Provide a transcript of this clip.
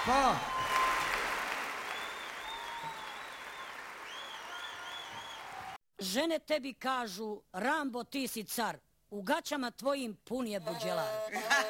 Pa? Žene tebi kažu, Rambo ti si car, u gaćama tvojim pun je buđelar.